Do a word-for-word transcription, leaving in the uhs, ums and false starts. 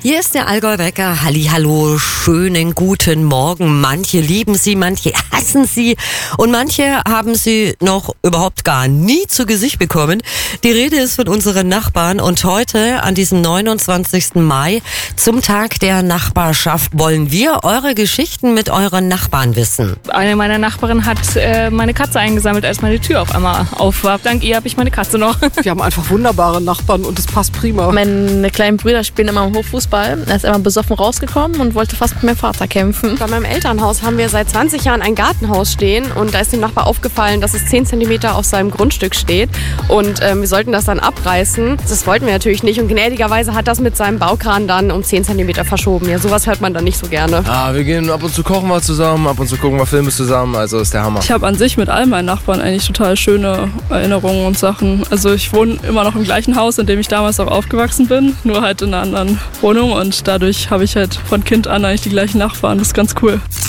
Hier ist der Allgäu-Wecker. Hallihallo, schönen guten Morgen. Manche lieben sie, manche hassen sie und manche haben sie noch überhaupt gar nie zu Gesicht bekommen. Die Rede ist von unseren Nachbarn und heute an diesem neunundzwanzigsten Mai zum Tag der Nachbarschaft wollen wir eure Geschichten mit euren Nachbarn wissen. Eine meiner Nachbarinnen hat äh, meine Katze eingesammelt, als meine Tür auf einmal auf war. Dank ihr habe ich meine Katze noch. Wir haben einfach wunderbare Nachbarn und es passt prima. Meine kleinen Brüder spielen immer im Hof Fußball. Er ist immer besoffen rausgekommen und wollte fast mit meinem Vater kämpfen. Bei meinem Elternhaus haben wir seit zwanzig Jahren ein Gartenhaus stehen und da ist dem Nachbar aufgefallen, dass es zehn Zentimeter auf seinem Grundstück steht und ähm, wir sollten das dann abreißen. Das wollten wir natürlich nicht und gnädigerweise hat das mit seinem Baukran dann um zehn Zentimeter verschoben. Ja, sowas hört man dann nicht so gerne. Ah, wir gehen ab und zu kochen wir zusammen, ab und zu gucken wir Filme zusammen, also ist der Hammer. Ich habe an sich mit all meinen Nachbarn eigentlich total schöne Erinnerungen und Sachen. Also ich wohne immer noch im gleichen Haus, in dem ich damals auch aufgewachsen bin, nur halt in einer anderen Wohnung und dadurch habe ich halt von Kind an eigentlich die gleichen Nachbarn. Das ist ganz cool.